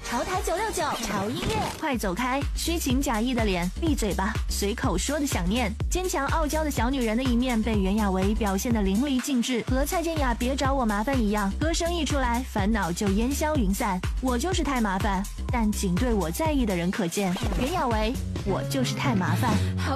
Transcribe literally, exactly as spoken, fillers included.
潮台九六九潮音乐， 快走开！虚情假意的脸，闭嘴吧！随口说的想念，坚强傲娇的小女人的一面被袁娅维表现得淋漓尽致，和蔡健雅别找我麻烦一样，歌声一出来，烦恼就烟消云散。我就是太麻烦，但仅对我在意的人可见。袁娅维，我就是太麻烦。 好